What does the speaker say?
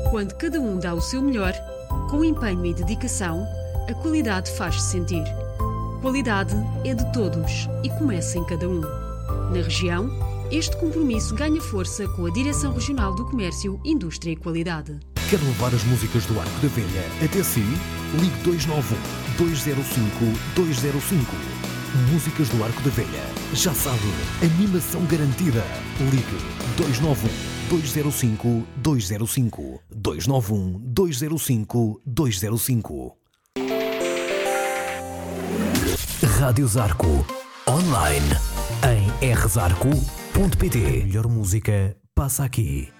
Quando cada um dá o seu melhor, com empenho e dedicação, a qualidade faz-se sentir. Qualidade é de todos e começa em cada um. Na região, este compromisso ganha força com a Direção Regional do Comércio, Indústria e Qualidade. Quer levar as músicas do Arco da Velha até si? Ligue 291-205-205. Músicas do Arco da Velha. Já sabe, animação garantida. Ligue 291-205-205. 291-205-205. Rádio Zarco. Online. Em rzarco.pt. A melhor música passa aqui.